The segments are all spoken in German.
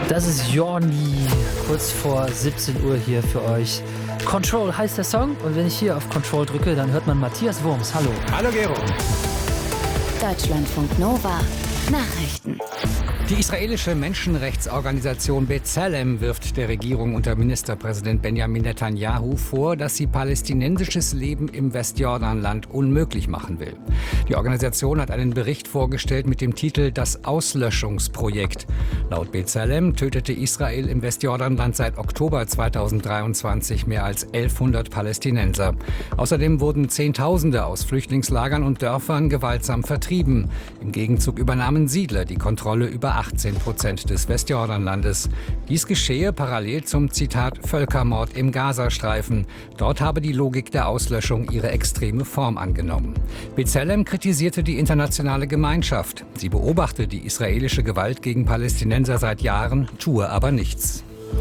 Das ist Jorni, kurz vor 17 Uhr hier für euch. Control heißt der Song und wenn ich hier auf Control drücke, dann hört man Matthias Wurms. Hallo. Hallo Gero. Deutschlandfunk Nova. Nachrichten. Die israelische Menschenrechtsorganisation B'Tselem wirft der Regierung unter Ministerpräsident Benjamin Netanyahu vor, dass sie palästinensisches Leben im Westjordanland unmöglich machen will. Die Organisation hat einen Bericht vorgestellt mit dem Titel »Das Auslöschungsprojekt«. Laut B'Tselem tötete Israel im Westjordanland seit Oktober 2023 mehr als 1100 Palästinenser. Außerdem wurden Zehntausende aus Flüchtlingslagern und Dörfern gewaltsam vertrieben. Im Gegenzug übernahmen Siedler die Kontrolle über 18% des Westjordanlandes. Dies geschehe parallel zum, Zitat, Völkermord im Gazastreifen. Dort habe die Logik der Auslöschung ihre extreme Form angenommen. B'Tselem kritisierte die internationale Gemeinschaft. Sie beobachte die israelische Gewalt gegen Palästinenser seit Jahren, tue aber nichts.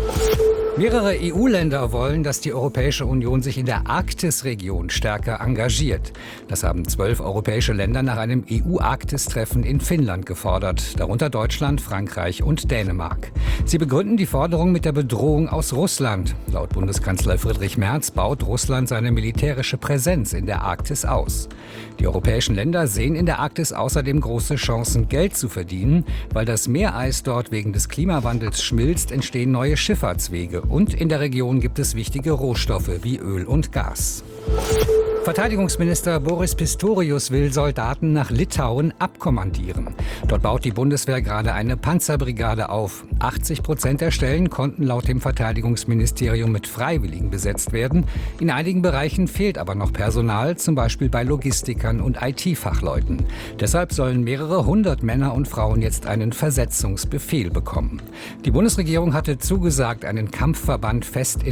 Mehrere EU-Länder wollen, dass die Europäische Union sich in der Arktisregion stärker engagiert. Das haben 12 europäische Länder nach einem EU-Arktis-Treffen in Finnland gefordert, darunter Deutschland, Frankreich und Dänemark. Sie begründen die Forderung mit der Bedrohung aus Russland. Laut Bundeskanzler Friedrich Merz baut Russland seine militärische Präsenz in der Arktis aus. Die europäischen Länder sehen in der Arktis außerdem große Chancen, Geld zu verdienen. Weil das Meereis dort wegen des Klimawandels schmilzt, entstehen neue Schifffahrtswege. Und in der Region gibt es wichtige Rohstoffe wie Öl und Gas. Verteidigungsminister Boris Pistorius will Soldaten nach Litauen abkommandieren. Dort baut die Bundeswehr gerade eine Panzerbrigade auf. 80% der Stellen konnten laut dem Verteidigungsministerium mit Freiwilligen besetzt werden. In einigen Bereichen fehlt aber noch Personal, zum Beispiel bei Logistikern und IT-Fachleuten. Deshalb sollen mehrere hundert Männer und Frauen jetzt einen Versetzungsbefehl bekommen. Die Bundesregierung hatte zugesagt, einen Kampfverband fest